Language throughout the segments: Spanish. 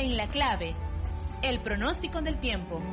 En La Clave, el pronóstico del tiempo.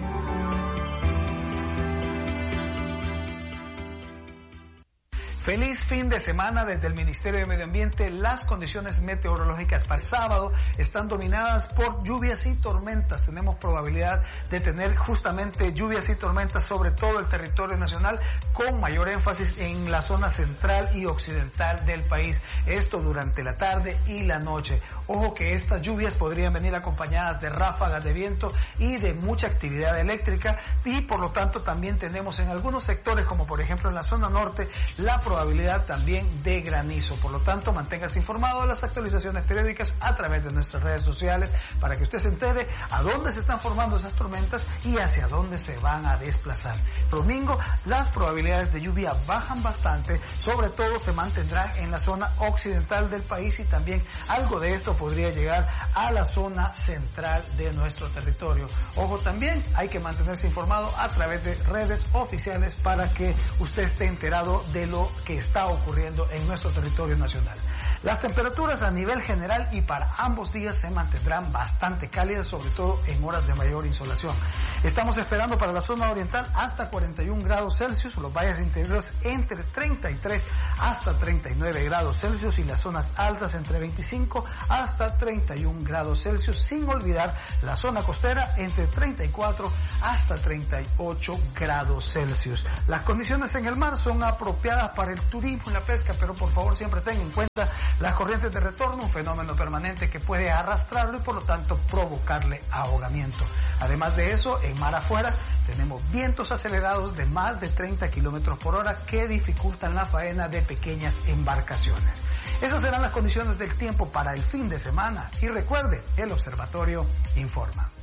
Feliz fin de semana desde el Ministerio de Medio Ambiente. Las condiciones meteorológicas para el sábado están dominadas por lluvias y tormentas. Tenemos probabilidad de tener justamente lluvias y tormentas sobre todo el territorio nacional, con mayor énfasis en la zona central y occidental del país. Esto durante la tarde y la noche. Ojo que estas lluvias podrían venir acompañadas de ráfagas de viento y de mucha actividad eléctrica, y por lo tanto también tenemos en algunos sectores, como por ejemplo en la zona norte, la probabilidad también de granizo. Por lo tanto, manténgase informado de las actualizaciones periódicas a través de nuestras redes sociales para que usted se entere a dónde se están formando esas tormentas y hacia dónde se van a desplazar. Domingo, las probabilidades de lluvia bajan bastante, sobre todo se mantendrán en la zona occidental del país, y también algo de esto podría llegar a la zona central de nuestro territorio. Ojo, también hay que mantenerse informado a través de redes oficiales para que usted esté enterado de lo que está ocurriendo en nuestro territorio nacional. Las temperaturas a nivel general y para ambos días se mantendrán bastante cálidas, sobre todo en horas de mayor insolación. Estamos esperando para la zona oriental hasta 41 grados Celsius, los valles interiores entre 33 hasta 39 grados Celsius y las zonas altas entre 25 hasta 31 grados Celsius, sin olvidar la zona costera entre 34 hasta 38 grados Celsius. Las condiciones en el mar son apropiadas para el turismo y la pesca, pero por favor siempre tengan en cuenta las corrientes de retorno, un fenómeno permanente que puede arrastrarlo y por lo tanto provocarle ahogamiento. Además de eso, en mar afuera tenemos vientos acelerados de más de 30 kilómetros por hora que dificultan la faena de pequeñas embarcaciones. Esas serán las condiciones del tiempo para el fin de semana, y recuerde, el observatorio informa.